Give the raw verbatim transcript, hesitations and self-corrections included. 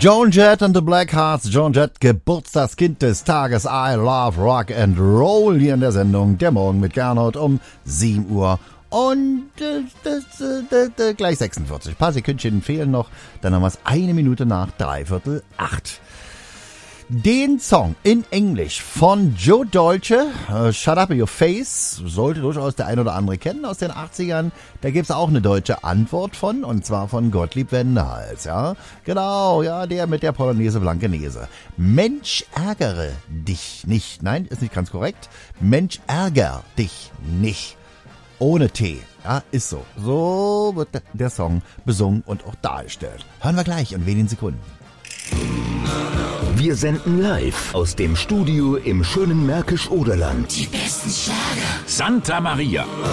Joan Jett and the Blackhearts. Joan Jett, Geburtstagskind des Tages. I love Rock and Roll hier in der Sendung Der Morgen mit Gernot um sieben Uhr. Und äh, das, äh, das, gleich sechsundvierzig. Ein paar Sekündchen fehlen noch. Dann haben wir es eine Minute nach dreiviertel acht. Den Song in Englisch von Joe Dolce, uh, Shut Up Your Face, sollte durchaus der ein oder andere kennen aus den achtzigern. Da gibt's auch eine deutsche Antwort von, und zwar von Gottlieb Wendehals, ja. Genau, ja, der mit der Polonaise Blankenese. Mensch, ärgere dich nicht. Nein, ist nicht ganz korrekt. Mensch, ärger dich nicht. Ohne T. Ja, ist so. So wird der Song besungen und auch dargestellt. Hören wir gleich in wenigen Sekunden. Wir senden live aus dem Studio im schönen Märkisch-Oderland. Die besten Schlager. Santa Maria.